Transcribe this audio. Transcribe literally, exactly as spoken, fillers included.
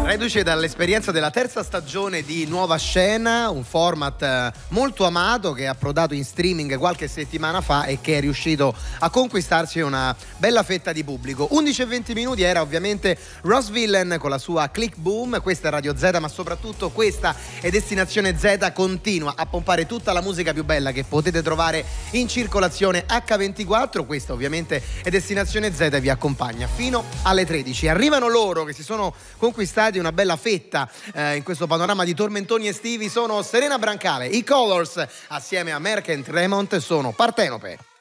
Reduce dall'esperienza della terza stagione di Nuova Scena, un format molto amato che è approdato in streaming qualche settimana fa e che è riuscito a conquistarsi una bella fetta di pubblico. undici e venti minuti era ovviamente Ross Villain con la sua Click Boom. Questa è Radio Z, ma soprattutto questa è Destinazione Z. Continua a pompare tutta la musica più bella che potete trovare in circolazione acca ventiquattro. Questa ovviamente è Destinazione Z e vi accompagna fino alle tredici. Arrivano loro che si sono conquistati una bella fetta eh, in questo panorama di tormentoni estivi. Sono Serena Brancale, i Colors assieme a Merck and Tremont, sono Partenope.